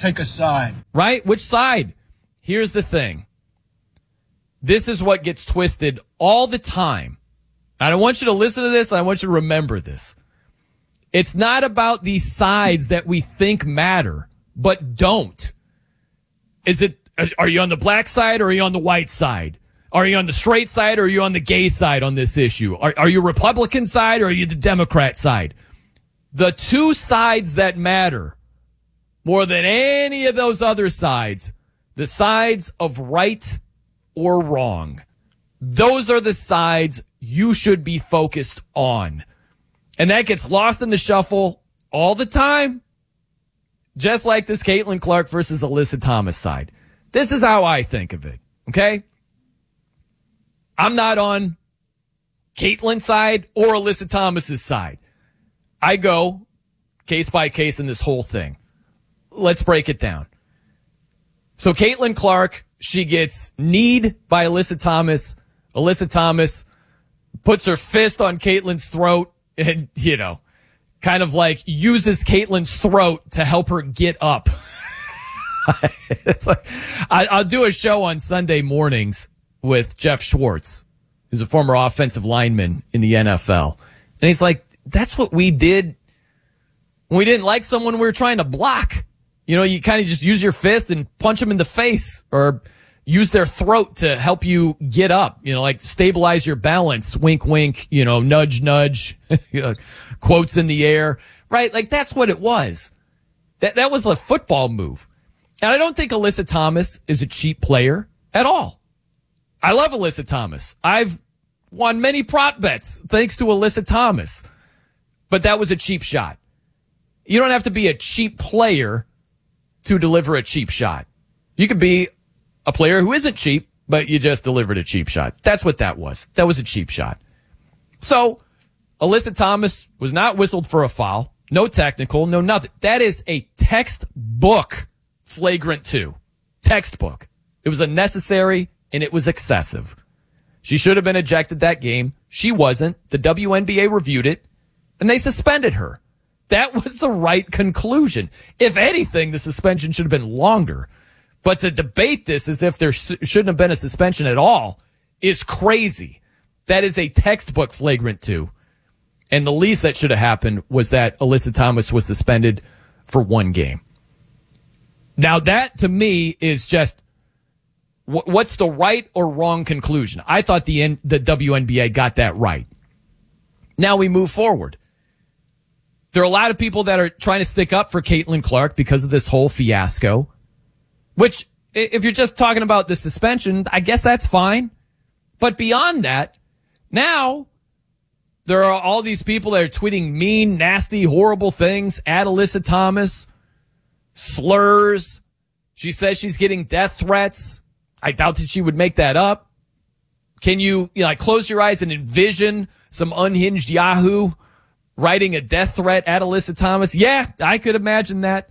take a side. Right? Which side? Here's the thing. This is what gets twisted all the time. I don't want you to listen to this. I want you to remember this. It's not about the sides that we think matter, but don't. Are you on the black side or are you on the white side? Are you on the straight side or are you on the gay side on this issue? Are you Republican side or are you the Democrat side? The two sides that matter more than any of those other sides, the sides of right or wrong. Those are the sides you should be focused on. And that gets lost in the shuffle all the time. Just like this Caitlin Clark versus Alyssa Thomas side. This is how I think of it, okay? I'm not on Caitlin's side or Alyssa Thomas's side. I go case by case in this whole thing. Let's break it down. So Caitlin Clark, she gets kneed by Alyssa Thomas. Alyssa Thomas puts her fist on Caitlin's throat and, kind of like uses Caitlin's throat to help her get up. It's like, I'll do a show on Sunday mornings with Jeff Schwartz, who's a former offensive lineman in the NFL. And he's like, that's what we did when we didn't like someone we were trying to block. You kind of just use your fist and punch them in the face or use their throat to help you get up, like stabilize your balance. Wink, wink, nudge, nudge, quotes in the air, right? Like that's what it was. That was a football move. And I don't think Alyssa Thomas is a cheap player at all. I love Alyssa Thomas. I've won many prop bets thanks to Alyssa Thomas. But that was a cheap shot. You don't have to be a cheap player to deliver a cheap shot. You could be a player who isn't cheap, but you just delivered a cheap shot. That's what that was. That was a cheap shot. So Alyssa Thomas was not whistled for a foul. No technical, no nothing. That is a textbook flagrant 2. Textbook. It was unnecessary and it was excessive. She should have been ejected that game. She wasn't. The WNBA reviewed it and they suspended her. That was the right conclusion. If anything, the suspension should have been longer. But to debate this as if there shouldn't have been a suspension at all is crazy. That is a textbook flagrant 2. And the least that should have happened was that Alyssa Thomas was suspended for 1 game. Now that to me is just what's the right or wrong conclusion. I thought the WNBA got that right. Now we move forward. There are a lot of people that are trying to stick up for Caitlin Clark because of this whole fiasco, which if you're just talking about the suspension, I guess that's fine. But beyond that, now there are all these people that are tweeting mean, nasty, horrible things at Alyssa Thomas, slurs. She says she's getting death threats. I doubt that she would make that up. Can you close your eyes and envision some unhinged Yahoo writing a death threat at Alyssa Thomas? Yeah, I could imagine that.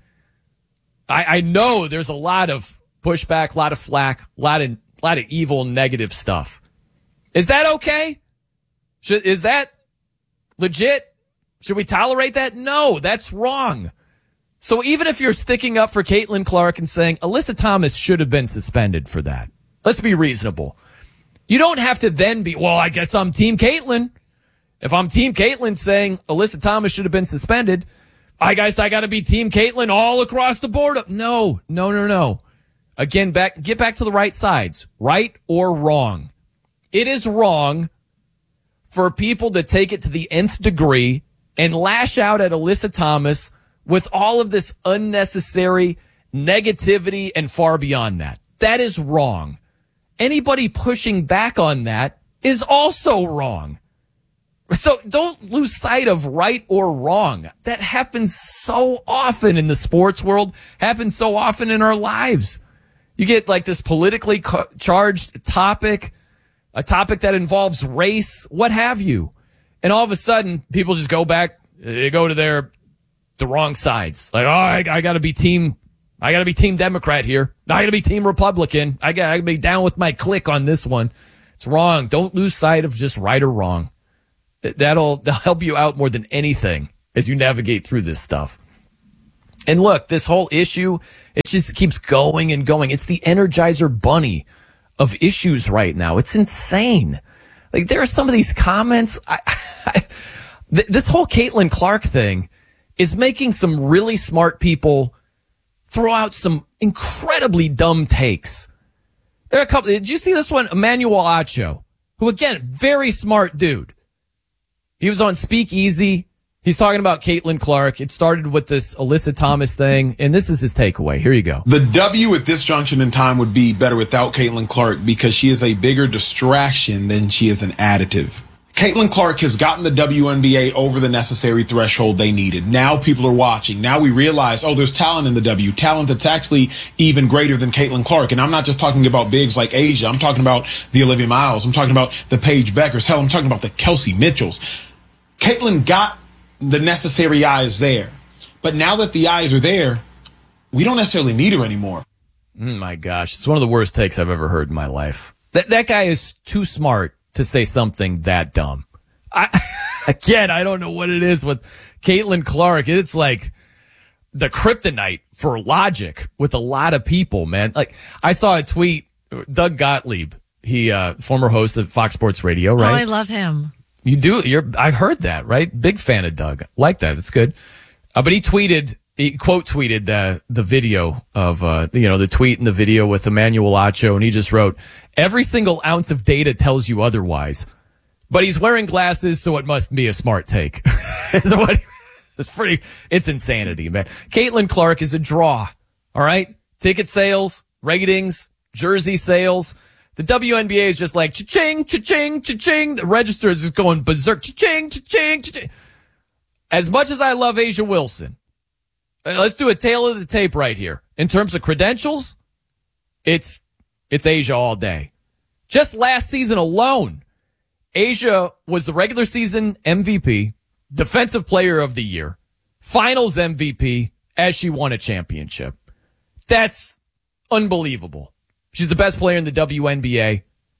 I know there's a lot of pushback, a lot of flack, a lot of evil, negative stuff. Is that okay? Is that legit? Should we tolerate that? No, that's wrong. So even if you're sticking up for Caitlin Clark and saying Alyssa Thomas should have been suspended for that, let's be reasonable. You don't have to then be, well, I guess I'm Team Caitlin. If I'm Team Caitlin saying Alyssa Thomas should have been suspended, I guess I got to be Team Caitlin all across the board. No. Again, get back to the right sides, right or wrong. It is wrong for people to take it to the nth degree and lash out at Alyssa Thomas with all of this unnecessary negativity and far beyond that. That is wrong. Anybody pushing back on that is also wrong. So don't lose sight of right or wrong. That happens so often in the sports world, happens so often in our lives. You get like this politically charged topic, a topic that involves race, what have you. And all of a sudden, people just go back, they go to the wrong sides. Like, I gotta be team Democrat here. I gotta be team Republican. I gotta be down with my clique on this one. It's wrong. Don't lose sight of just right or wrong. That'll help you out more than anything as you navigate through this stuff. And look, this whole issue, it just keeps going and going. It's the Energizer Bunny of issues right now. It's insane. Like, there are some of these comments. This whole Caitlin Clark thing is making some really smart people throw out some incredibly dumb takes. There are a couple. Did you see this one? Emmanuel Acho, who, again, very smart dude. He was on Speakeasy. He's talking about Caitlin Clark. It started with this Alyssa Thomas thing, and this is his takeaway. Here you go. The W at this junction in time would be better without Caitlin Clark because she is a bigger distraction than she is an additive. Caitlin Clark has gotten the WNBA over the necessary threshold they needed. Now people are watching. Now we realize, oh, there's talent in the W, talent that's actually even greater than Caitlin Clark. And I'm not just talking about bigs like Asia. I'm talking about the Olivia Miles. I'm talking about the Paige Beckers. Hell, I'm talking about the Kelsey Mitchells. Caitlin got the necessary eyes there. But now that the eyes are there, we don't necessarily need her anymore. My gosh, it's one of the worst takes I've ever heard in my life. That guy is too smart to say something that dumb. Again, I don't know what it is with Caitlin Clark. It's like the kryptonite for logic with a lot of people, man. Like, I saw a tweet, Doug Gottlieb, he, former host of Fox Sports Radio, right? Oh, I love him. You do. I've heard that, right? Big fan of Doug. Like that. It's good. But he quote tweeted the video of, the tweet and the video with Emmanuel Acho. And he just wrote, every single ounce of data tells you otherwise, but he's wearing glasses. So it must be a smart take. It's insanity, man. Caitlin Clark is a draw. All right. Ticket sales, ratings, jersey sales. The WNBA is just like cha-ching, cha-ching, cha-ching. The register is just going berserk. Cha-ching, cha-ching, cha-ching. As much as I love Asia Wilson, let's do a tail of the tape right here. In terms of credentials, it's Asia all day. Just last season alone, Asia was the regular season MVP, defensive player of the year, finals MVP as she won a championship. That's unbelievable. She's the best player in the WNBA,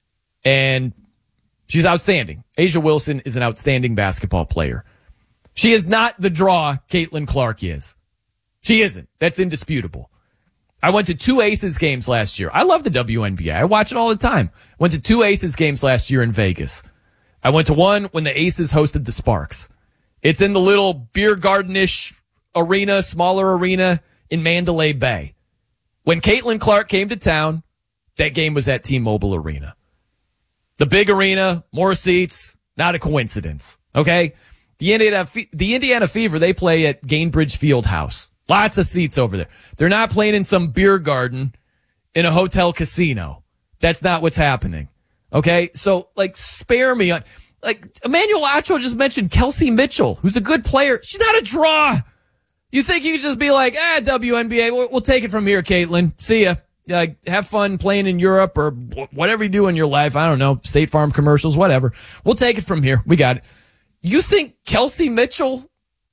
and she's outstanding. Asia Wilson is an outstanding basketball player. She is not the draw Caitlin Clark is. She isn't. That's indisputable. I went to 2 Aces games last year. I love the WNBA. I watch it all the time. Went to 2 Aces games last year in Vegas. I went to one when the Aces hosted the Sparks. It's in the little beer garden-ish arena, smaller arena in Mandalay Bay. When Caitlin Clark came to town, that game was at T-Mobile Arena. The big arena, more seats, not a coincidence. Okay? The Indiana Fever, they play at Gainbridge Fieldhouse. Lots of seats over there. They're not playing in some beer garden in a hotel casino. That's not what's happening. Okay? So, spare me on, Emmanuel Acho just mentioned Kelsey Mitchell, who's a good player. She's not a draw. You think you could just be like, WNBA, we'll take it from here, Caitlin. See ya. Have fun playing in Europe or whatever you do in your life. I don't know, State Farm commercials, whatever. We'll take it from here. We got it. You think Kelsey Mitchell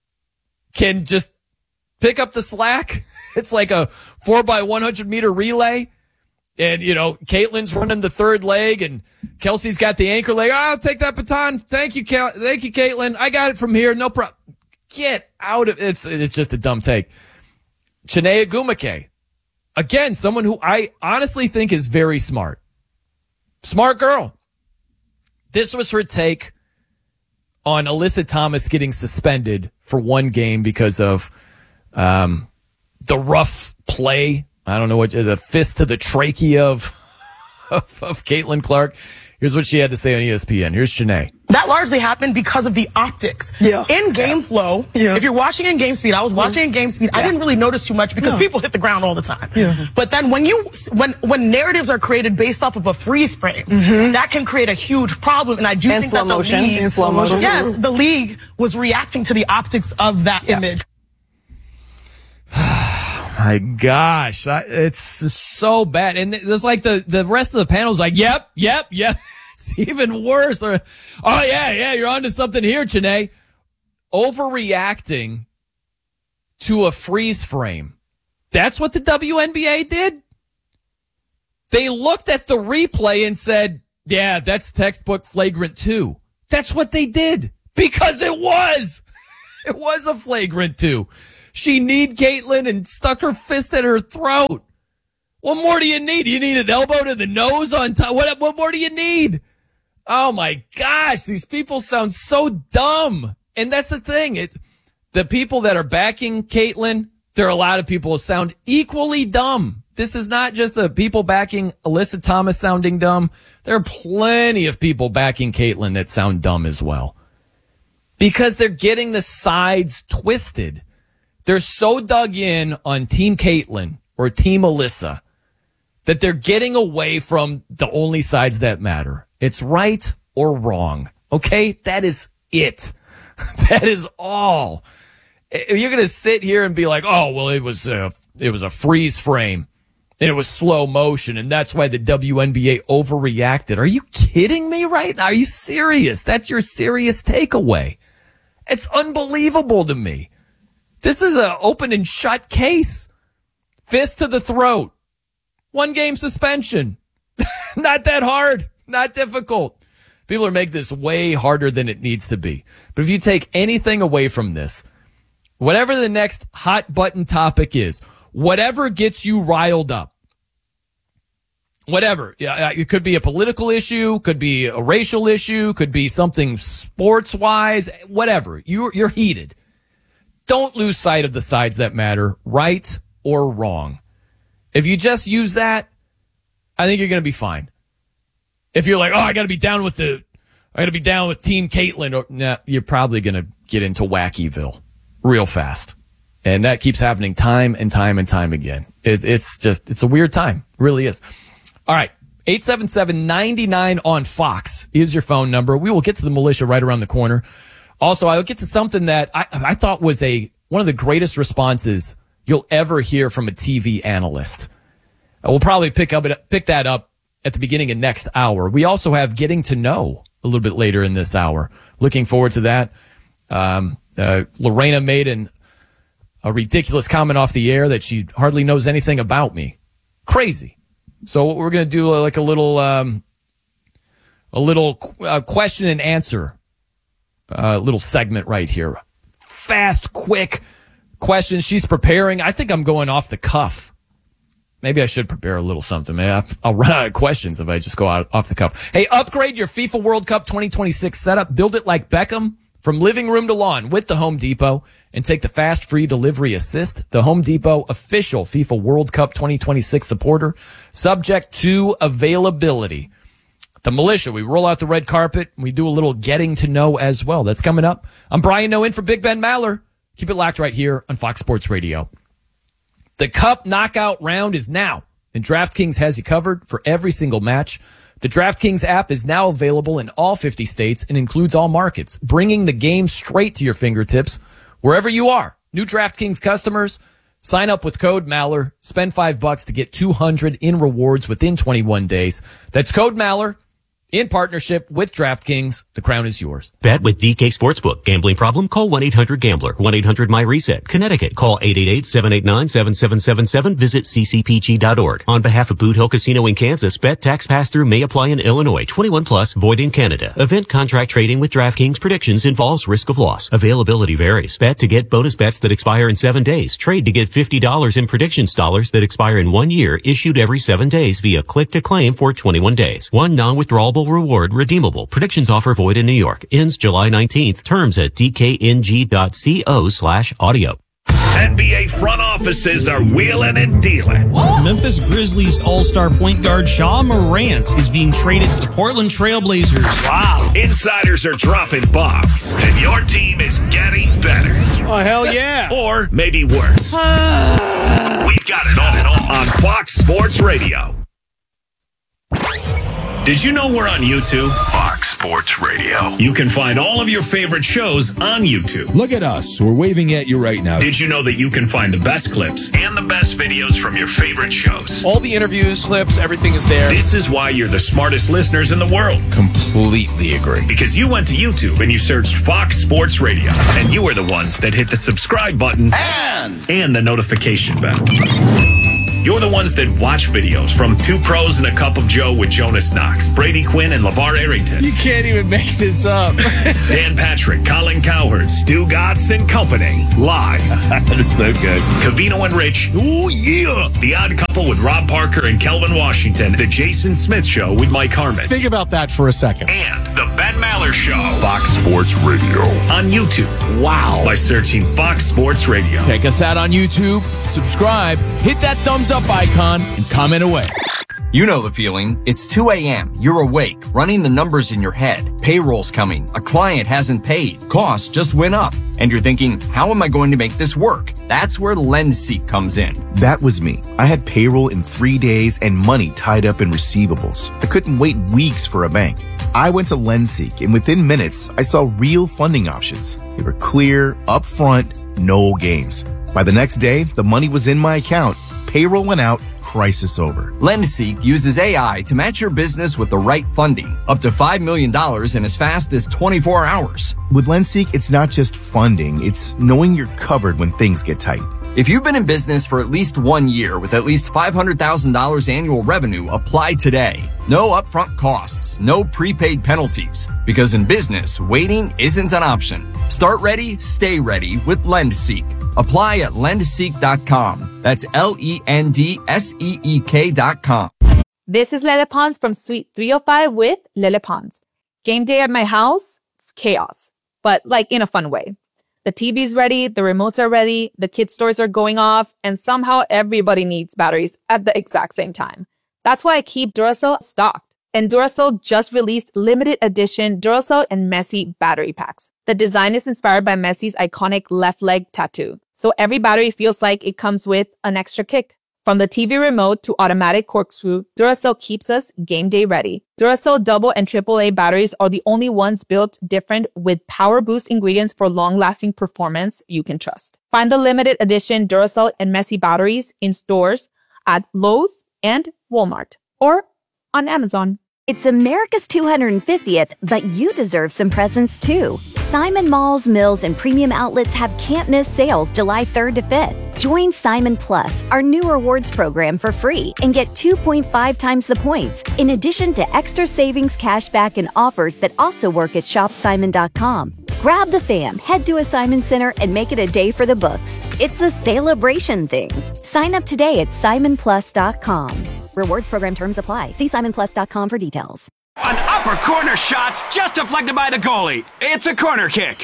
can just pick up the slack? It's like a 4x100 meter relay. And, Caitlin's running the third leg and Kelsey's got the anchor leg. I'll take that baton. Thank you, Caitlin. I got it from here. No problem. Get out of it. It's just a dumb take. Chiney Ogwumike. Again, someone who I honestly think is very smart. Smart girl. This was her take on Alyssa Thomas getting suspended for one game because of the rough play. I don't know what, the fist to the trachea of Caitlin Clark. Here's what she had to say on ESPN. Here's Shanae. That largely happened because of the optics. Yeah. In game flow, if you're watching in game speed, I was watching in game speed. I didn't really notice too much because people hit the ground all the time. Yeah. But then when narratives are created based off of a freeze frame, that can create a huge problem. And I do think that in slow motion. Yes, the league was reacting to the optics of that image. My gosh, it's so bad. And there's the rest of the panel's like, yep. It's even worse. Or, oh, yeah, you're onto something here, Chiney. Overreacting to a freeze frame. That's what the WNBA did? They looked at the replay and said, yeah, that's textbook flagrant 2. That's what they did. Because it was. It was a flagrant 2. She kneed Caitlyn and stuck her fist at her throat. What more do you need? You need an elbow to the nose on top. What more do you need? Oh my gosh, these people sound so dumb. And that's the thing. The people that are backing Caitlyn, there are a lot of people who sound equally dumb. This is not just the people backing Alyssa Thomas sounding dumb. There are plenty of people backing Caitlyn that sound dumb as well. Because they're getting the sides twisted. They're so dug in on Team Caitlyn or Team Alyssa that they're getting away from the only sides that matter. It's right or wrong. Okay? That is it. That is all. You're going to sit here and be like, oh, well, it was a freeze frame and it was slow motion and that's why the WNBA overreacted. Are you kidding me right now? Are you serious? That's your serious takeaway. It's unbelievable to me. This is an open and shut case. Fist to the throat. 1 game suspension. Not that hard. Not difficult. People are making this way harder than it needs to be. But if you take anything away from this, whatever the next hot button topic is, whatever gets you riled up, whatever. It could be a political issue, could be a racial issue, could be something sports-wise, whatever. You're heated. Don't lose sight of the sides that matter, right or wrong. If you just use that, I think you're going to be fine. If you're like, oh, I got to be down with Team Caitlyn, you're probably going to get into Wackyville real fast. And that keeps happening time and time and time again. It's a weird time. It really is. All right. 877-99 on Fox is your phone number. We will get to the militia right around the corner. Also, I'll get to something that I thought was one of the greatest responses you'll ever hear from a TV analyst. We'll probably pick that up at the beginning of next hour. We also have getting to know a little bit later in this hour. Looking forward to that. Lorena made a ridiculous comment off the air that she hardly knows anything about me. Crazy. So what we're going to do like a little question and answer, little segment right here. Fast, quick questions. She's preparing. I think I'm going off the cuff. Maybe I should prepare a little something. Maybe I'll run out of questions if I just go out off the cuff. Hey, upgrade your FIFA World Cup 2026 setup. Build it like Beckham from living room to lawn with the Home Depot and take the fast free delivery assist. The Home Depot official FIFA World Cup 2026 supporter, subject to availability. The militia, we roll out the red carpet. We do a little getting to know as well. That's coming up. I'm Brian Noe in for Big Ben Maller. Keep it locked right here on Fox Sports Radio. The Cup knockout round is now, and DraftKings has you covered for every single match. The DraftKings app is now available in all 50 states and includes all markets, bringing the game straight to your fingertips wherever you are. New DraftKings customers, sign up with code Maller, spend $5 to get $200 in rewards within 21 days. That's code Maller. In partnership with DraftKings, the crown is yours. Bet with DK Sportsbook. Gambling problem? Call 1-800-GAMBLER. 1-800-MY-RESET. Connecticut. Call 888-789-7777. Visit ccpg.org. On behalf of Boot Hill Casino in Kansas, bet tax pass-through may apply in Illinois. 21 plus, void in Canada. Event contract trading with DraftKings predictions involves risk of loss. Availability varies. Bet to get bonus bets that expire in 7 days. Trade to get $50 in predictions dollars that expire in 1 year, issued every 7 days via click to claim for 21 days. One non-withdrawable reward redeemable. Predictions offer void in New York. Ends July 19th. Terms at dkng.co/audio. NBA front offices are wheeling and dealing. Memphis Grizzlies all-star point guard Ja Morant is being traded to the Portland Trail Blazers. Wow. Insiders are dropping bombs, and your team is getting better. Oh, hell yeah. Or maybe worse. We've got it all on Fox Sports Radio. Did you know we're on YouTube? Fox Sports Radio. You can find all of your favorite shows on YouTube. Look at us. We're waving at you right now. Did you know that you can find the best clips and the best videos from your favorite shows? All the interviews, clips, everything is there. This is why you're the smartest listeners in the world. Completely agree. Because you went to YouTube and you searched Fox Sports Radio. And you were the ones that hit the subscribe button and the notification bell. You're the ones that watch videos from Two Pros and a Cup of Joe with Jonas Knox, Brady Quinn, and LeVar Arrington. You can't even make this up. Dan Patrick, Colin Cowherd, Stu Gatz, and company. Live. That is so good. Covino and Rich. Oh, yeah. The Odd Couple with Rob Parker and Kelvin Washington. The Jason Smith Show with Mike Harmon. Think about that for a second. And the Ben Maller Show. Fox Sports Radio. On YouTube. Wow. By searching Fox Sports Radio. Check us out on YouTube. Subscribe. Hit that thumbs up icon and comment away. You know the feeling. It's 2 a.m. You're awake, running the numbers in your head. Payroll's coming. A client hasn't paid. Costs just went up. And you're thinking, how am I going to make this work? That's where LendSeek comes in. That was me. I had payroll in 3 days and money tied up in receivables. I couldn't wait weeks for a bank. I went to LendSeek, and within minutes, I saw real funding options. They were clear, upfront, no games. By the next day, the money was in my account. Payroll went out. Crisis over. LendSeek uses AI to match your business with the right funding, up to $5 million in as fast as 24 hours. With LendSeek, it's not just funding, it's knowing you're covered when things get tight. If you've been in business for at least 1 year with at least $500,000 annual revenue, apply today. No upfront costs, no prepaid penalties. Because in business, waiting isn't an option. Start ready, stay ready with LendSeek. Apply at lendseek.com. That's LENDSEEK.com. This is Lele Pons from Suite 305 with Lele Pons. Game day at my house, it's chaos, but like in a fun way. The TV's ready, the remotes are ready, the kids' toys are going off, and somehow everybody needs batteries at the exact same time. That's why I keep Duracell stocked. And Duracell just released limited edition Duracell and Messi battery packs. The design is inspired by Messi's iconic left leg tattoo. So every battery feels like it comes with an extra kick. From the TV remote to automatic corkscrew, Duracell keeps us game day ready. Duracell double and AAA batteries are the only ones built different with power boost ingredients for long-lasting performance you can trust. Find the limited edition Duracell and Messi batteries in stores at Lowe's and Walmart or on Amazon. It's America's 250th, but you deserve some presents too. Simon Malls, Mills, and premium outlets have can't miss sales July 3rd to 5th. Join Simon Plus, our new rewards program, for free and get 2.5 times the points, in addition to extra savings, cashback, and offers that also work at shopsimon.com. Grab the fam, head to a Simon Center, and make it a day for the books. It's a celebration thing. Sign up today at simonplus.com. Rewards program terms apply. See simonplus.com for details. An upper corner shot's just deflected by the goalie. It's a corner kick.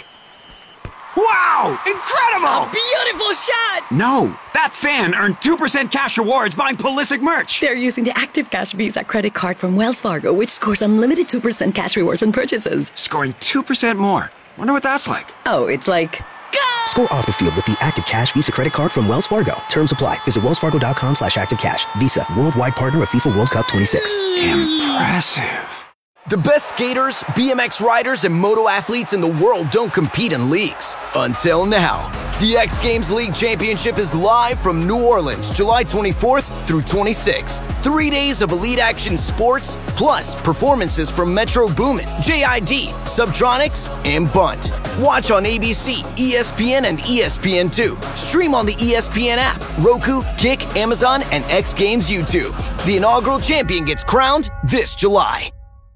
Wow! Incredible! Beautiful shot! No, that fan earned 2% cash rewards buying Pulisic merch. They're using the Active Cash Visa credit card from Wells Fargo, which scores unlimited 2% cash rewards on purchases. Scoring 2% more. Wonder what that's like. Oh, it's like... Score off the field with the Active Cash Visa credit card from Wells Fargo. Terms apply. Visit wellsfargo.com/activecash. Visa, worldwide partner of FIFA World Cup 26. Impressive. The best skaters, BMX riders, and moto athletes in the world don't compete in leagues. Until now. The X Games League Championship is live from New Orleans, July 24th through 26th. 3 days of elite action sports, plus performances from Metro Boomin, JID, Subtronics, and Bunt. Watch on ABC, ESPN, and ESPN2. Stream on the ESPN app, Roku, Kick, Amazon, and X Games YouTube. The inaugural champion gets crowned this July.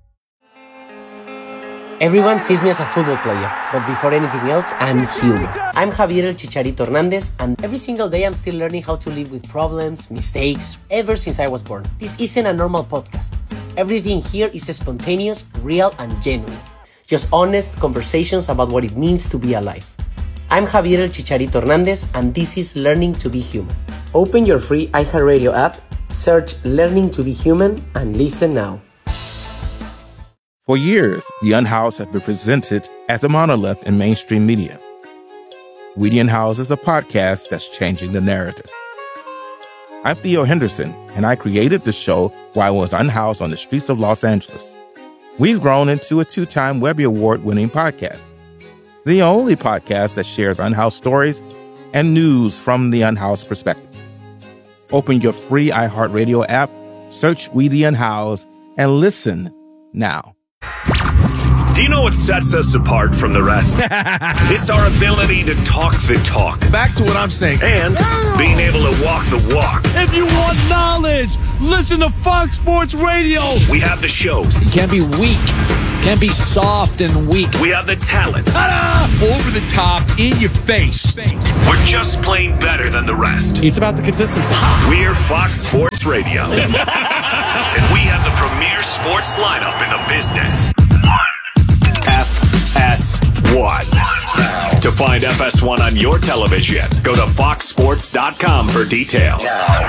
Everyone sees me as a football player, but before anything else, I'm human. I'm Javier El Chicharito Hernandez, and every single day I'm still learning how to live with problems, mistakes, ever since I was born. This isn't a normal podcast. Everything here is spontaneous, real, and genuine. Just honest conversations about what it means to be alive. I'm Javier El Chicharito Hernandez, and this is Learning to be Human. Open your free iHeartRadio app, search Learning to be Human, and listen now. For years, The Unhoused has been presented as a monolith in mainstream media. We The Unhoused is a podcast that's changing the narrative. I'm Theo Henderson, and I created the show while I was unhoused on the streets of Los Angeles. We've grown into a 2-time Webby Award-winning podcast, the only podcast that shares unhoused stories and news from the unhoused perspective. Open your free iHeartRadio app, search We The Unhoused, and listen now. Do you know what sets us apart from the rest? It's our ability to talk the talk. Back to what I'm saying. And being able to walk the walk. If you want knowledge, listen to Fox Sports Radio. We have the shows. You can't be weak. Can't be soft and weak. We have the talent. Ta-da! Over the top, in your face. We're just plain better than the rest. It's about the consistency. We're Fox Sports Radio. And we have the premier sports lineup in the business. FS1. To find FS1 on your television, go to foxsports.com for details.